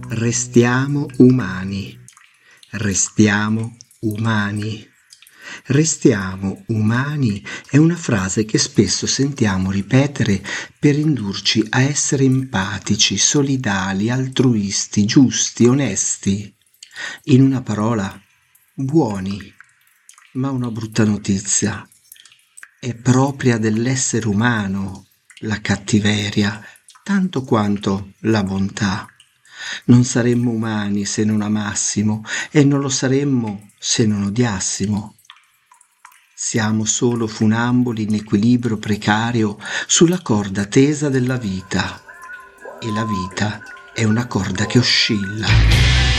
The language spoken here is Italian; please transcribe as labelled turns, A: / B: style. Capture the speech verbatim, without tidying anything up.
A: Restiamo umani, restiamo umani. Restiamo umani è una frase che spesso sentiamo ripetere per indurci a essere empatici, solidali, altruisti, giusti, onesti. In una parola, buoni. Ma una brutta notizia. È propria dell'essere umano la cattiveria, tanto quanto la bontà. Non saremmo umani se non amassimo e non lo saremmo se non odiassimo. Siamo solo funamboli in equilibrio precario sulla corda tesa della vita e la vita è una corda che oscilla.